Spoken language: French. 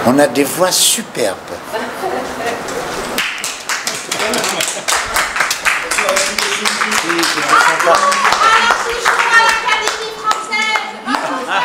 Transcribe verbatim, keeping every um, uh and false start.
On a des voix superbes. Oui, c'est sympa.